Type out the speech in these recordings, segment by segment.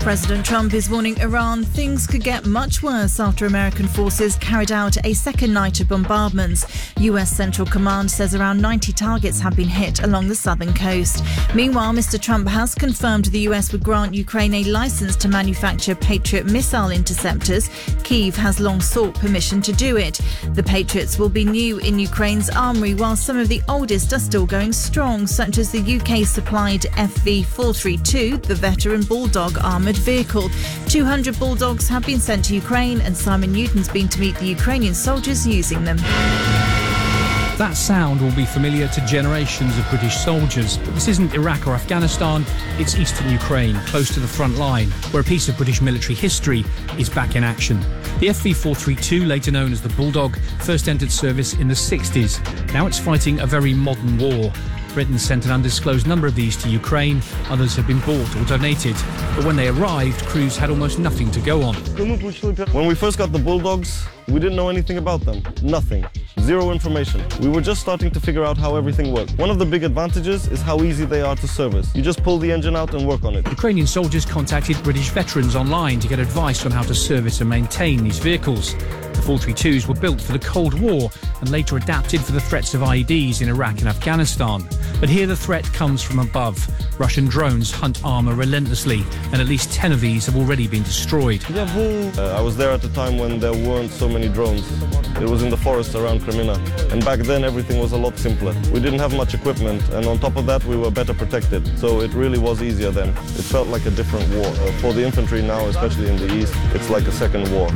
President Trump is warning Iran things could get much worse after American forces carried out a second night of bombardments. US Central Command says around 90 targets have been hit along the southern coast. Meanwhile, Mr. Trump has confirmed the US would grant Ukraine a license to manufacture Patriot missile interceptors. Kyiv has long sought permission to do it. The Patriots will be new in Ukraine's armoury, while some of the oldest are still going strong, such as the UK-supplied FV432, the veteran Bulldog armoured vehicle. 200 Bulldogs have been sent to Ukraine, and Simon Newton's been to meet the Ukrainian soldiers using them. That sound will be familiar to generations of British soldiers, but this isn't Iraq or Afghanistan, it's eastern Ukraine, close to the front line, where a piece of British military history is back in action. The FV432, later known as the Bulldog, first entered service in the 60s. Now it's fighting a very modern war. Britain sent an undisclosed number of these to Ukraine, others have been bought or donated. But when they arrived, crews had almost nothing to go on. When we first got the Bulldogs, we didn't know anything about them. Nothing. Zero information. We were just starting to figure out how everything worked. One of the big advantages is how easy they are to service. You just pull the engine out and work on it. Ukrainian soldiers contacted British veterans online to get advice on how to service and maintain these vehicles. The 432s were built for the Cold War and later adapted for the threats of IEDs in Iraq and Afghanistan. But here the threat comes from above. Russian drones hunt armour relentlessly, and at least 10 of these have already been destroyed. I was there at the time when there weren't so many drones. It was in the forests around Crimea, and back then everything was a lot simpler. We didn't have much equipment, and on top of that we were better protected, so it really was easier then. It felt like a different war. For the infantry now, especially in the east, it's like a second war.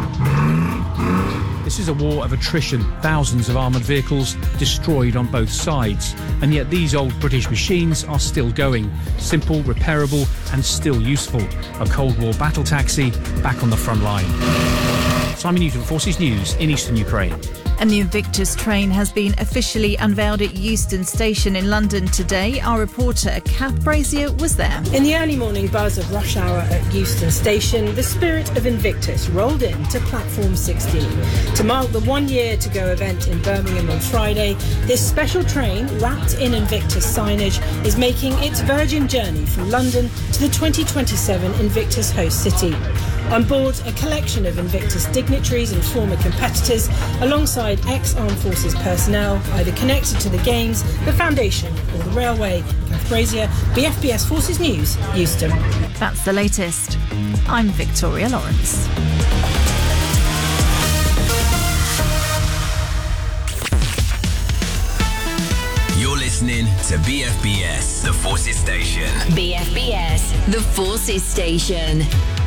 This is a war of attrition, thousands of armoured vehicles destroyed on both sides. And yet these old British machines are still going, simple, repairable and still useful. A Cold War battle taxi back on the front line. Simon Newton, Forces News in eastern Ukraine. A new Invictus train has been officially unveiled at Euston Station in London today. Our reporter Kath Brazier was there. In the early morning buzz of rush hour at Euston Station, the spirit of Invictus rolled in to platform 16. To mark the 1 year to go event in Birmingham on Friday, this special train, wrapped in Invictus signage, is making its virgin journey from London to the 2027 Invictus host city. On board, a collection of Invictus dignitaries and former competitors, alongside ex-Armed Forces personnel, either connected to the Games, the Foundation or the Railway. Kath Brazier, BFBS Forces News, Euston. That's the latest. I'm Victoria Lawrence. You're listening to BFBS, the Forces Station. BFBS, the Forces Station.